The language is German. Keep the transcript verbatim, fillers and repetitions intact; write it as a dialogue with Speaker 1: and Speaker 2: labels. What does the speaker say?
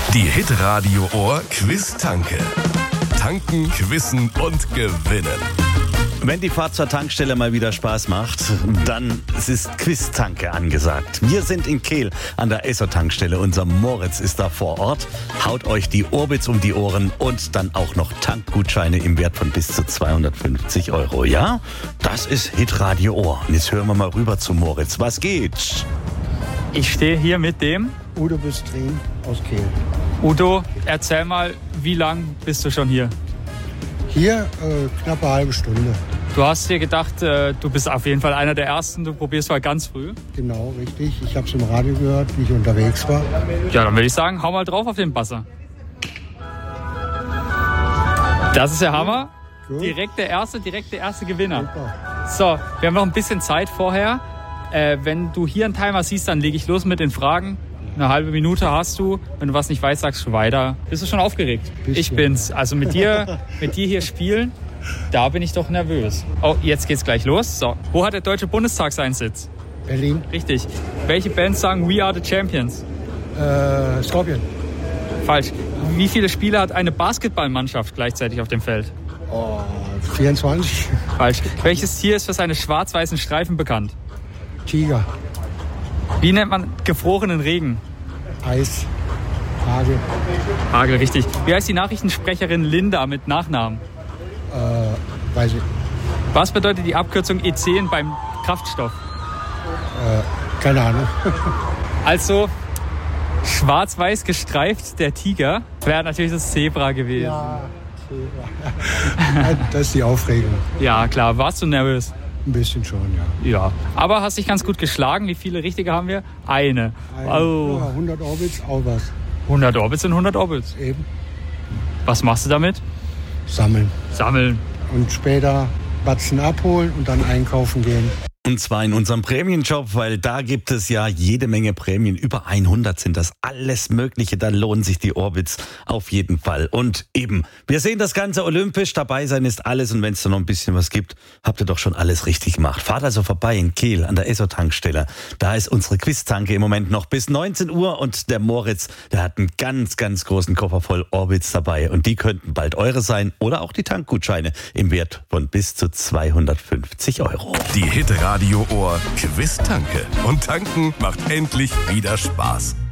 Speaker 1: Die Hitradio Ohr Quiz-Tanke. Tanken, quizzen und gewinnen.
Speaker 2: Wenn die Fahrt zur Tankstelle mal wieder Spaß macht, dann ist Quiz-Tanke angesagt. Wir sind in Kehl an der Esso-Tankstelle. Unser Moritz ist da vor Ort. Haut euch die Orbits um die Ohren und dann auch noch Tankgutscheine im Wert von bis zu zweihundertfünfzig Euro. Ja, das ist Hitradio Ohr. Und jetzt hören wir mal rüber zu Moritz. Was geht?
Speaker 3: Ich stehe hier mit dem
Speaker 4: Udo Büstrin aus Kehl.
Speaker 3: Udo. Erzähl mal, wie lang bist du schon hier?
Speaker 4: Hier äh, knapp eine halbe Stunde.
Speaker 3: Du hast dir gedacht, äh, du bist auf jeden Fall einer der Ersten. Du probierst mal ganz früh.
Speaker 4: Genau, richtig. Ich habe es im Radio gehört, wie ich unterwegs war.
Speaker 3: Ja, dann würde ich sagen, hau mal drauf auf den Basser. Das ist der Hammer.
Speaker 4: Gut.
Speaker 3: Direkt der Erste, direkt der erste Gewinner.
Speaker 4: Super.
Speaker 3: So, wir haben noch ein bisschen Zeit vorher. Äh, wenn du hier einen Timer siehst, dann lege ich los mit den Fragen. Eine halbe Minute hast du. Wenn du was nicht weißt, sagst du weiter. Bist du schon aufgeregt?
Speaker 4: Bisschen.
Speaker 3: Ich bin's. Also mit dir, mit dir hier spielen, da bin ich doch nervös. Oh, jetzt geht's gleich los. So, wo hat der Deutsche Bundestag seinen Sitz?
Speaker 4: Berlin.
Speaker 3: Richtig. Welche Bands sagen We Are the Champions?
Speaker 4: Äh, Scorpion.
Speaker 3: Falsch. Wie viele Spieler hat eine Basketballmannschaft gleichzeitig auf dem Feld?
Speaker 4: Oh, vierundzwanzig.
Speaker 3: Falsch. Welches Tier ist für seine schwarz-weißen Streifen bekannt?
Speaker 4: Tiger.
Speaker 3: Wie nennt man gefrorenen Regen?
Speaker 4: Eis. Hagel.
Speaker 3: Hagel, richtig. Wie heißt die Nachrichtensprecherin Linda mit Nachnamen?
Speaker 4: Äh, weiß ich.
Speaker 3: Was bedeutet die Abkürzung E zehn beim Kraftstoff?
Speaker 4: Äh, keine Ahnung.
Speaker 3: Also schwarz-weiß gestreift der Tiger wäre natürlich das Zebra gewesen.
Speaker 4: Ja, das ist die Aufregung.
Speaker 3: Ja, klar. Warst du nervös?
Speaker 4: Ein bisschen schon, ja.
Speaker 3: Ja. Aber hast dich ganz gut geschlagen. Wie viele richtige haben wir? Eine.
Speaker 4: Ein,
Speaker 3: Oh.
Speaker 4: ja, hundert Orbits, auch was.
Speaker 3: hundert Orbits sind hundert Orbits.
Speaker 4: Eben.
Speaker 3: Was machst du damit?
Speaker 4: Sammeln.
Speaker 3: Sammeln.
Speaker 4: Und später Batzen abholen und dann einkaufen gehen.
Speaker 2: Und zwar in unserem Prämienjob, weil da gibt es ja jede Menge Prämien. Über hundert sind das, alles Mögliche. Da lohnen sich die Orbits auf jeden Fall. Und eben, wir sehen das Ganze olympisch. Dabei sein ist alles. Und wenn es da noch ein bisschen was gibt, habt ihr doch schon alles richtig gemacht. Fahrt also vorbei in Kehl an der Esso-Tankstelle. Da ist unsere Quiz-Tanke im Moment noch bis neunzehn Uhr. Und der Moritz, der hat einen ganz, ganz großen Koffer voll Orbits dabei. Und die könnten bald eure sein. Oder auch die Tankgutscheine im Wert von bis zu zweihundertfünfzig Euro.
Speaker 1: Die Hitradio Ohr Quiz-Tanke. Und tanken macht endlich wieder Spaß.